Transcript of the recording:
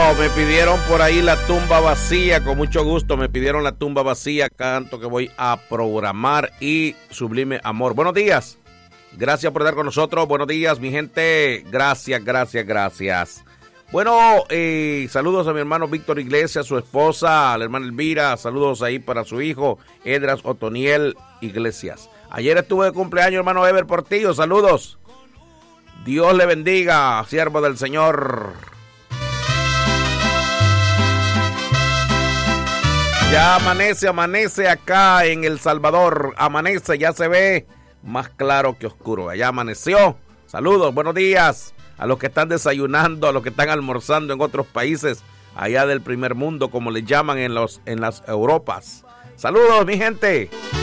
me pidieron por ahí la tumba vacía, con mucho gusto me pidieron la tumba vacía, canto que voy a programar y Sublime Amor. Buenos días, gracias por estar con nosotros, buenos días mi gente, gracias. Bueno, saludos a mi hermano Víctor Iglesias, su esposa, a la hermana Elvira, saludos ahí para su hijo Edras Otoniel Iglesias. Ayer estuve de cumpleaños, hermano Ever Portillo, saludos. Dios le bendiga, siervo del Señor. Ya amanece acá en El Salvador, amanece, ya se ve más claro que oscuro, ya amaneció. Saludos, buenos días a los que están desayunando, a los que están almorzando en otros países, allá del primer mundo, como les llaman en las Europas. Saludos, mi gente.